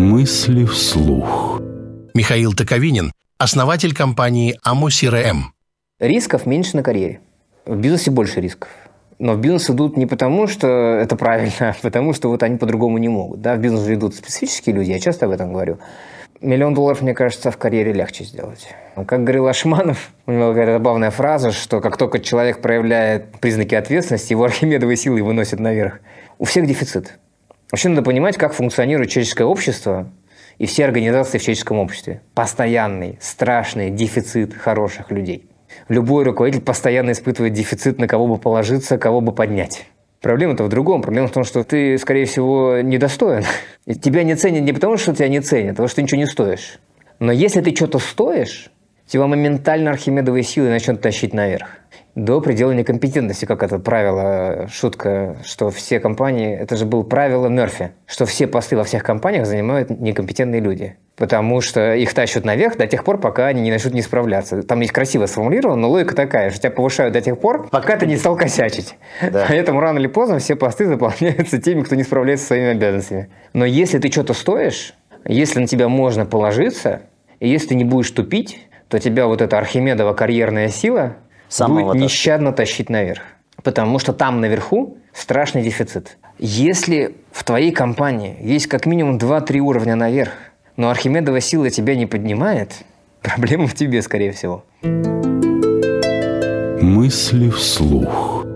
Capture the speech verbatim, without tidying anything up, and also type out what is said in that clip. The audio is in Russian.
Мысли вслух. Михаил Токовинин, основатель компании АМО-СИРЭМ. Рисков меньше на карьере. В бизнесе больше рисков. Но в бизнес идут не потому, что это правильно, а потому, что вот они по-другому не могут. Да? В бизнес же идут специфические люди, я часто об этом говорю. Миллион долларов, мне кажется, в карьере легче сделать. Как говорил Ашманов, у него какая-то забавная фраза, что как только человек проявляет признаки ответственности, его архимедовые силы выносят наверх. У всех дефицит. Вообще надо понимать, как функционирует человеческое общество и все организации в человеческом обществе. Постоянный, страшный дефицит хороших людей. Любой руководитель постоянно испытывает дефицит, на кого бы положиться, кого бы поднять. Проблема-то в другом. Проблема в том, что ты, скорее всего, недостоин. И тебя не ценят не потому, что тебя не ценят, а потому, что ты ничего не стоишь. Но если ты что-то стоишь, тебя моментально архимедовые силы начнут тащить наверх. До предела некомпетентности, как это правило, шутка, что все компании, это же было правило Мерфи, что все посты во всех компаниях занимают некомпетентные люди. Потому что их тащат наверх до тех пор, пока они не начнут не справляться. Там есть красиво сформулировано, но логика такая, что тебя повышают до тех пор, пока ты не стал косячить. Да. Поэтому рано или поздно все посты заполняются теми, кто не справляется со своими обязанностями. Но если ты что-то стоишь, если на тебя можно положиться, и если ты не будешь тупить, то тебя вот эта архимедова карьерная сила Самого будет нещадно тащить наверх. Потому что там наверху страшный дефицит. Если в твоей компании есть как минимум два-три уровня наверх, но архимедова сила тебя не поднимает, проблема в тебе, скорее всего. Мысли вслух.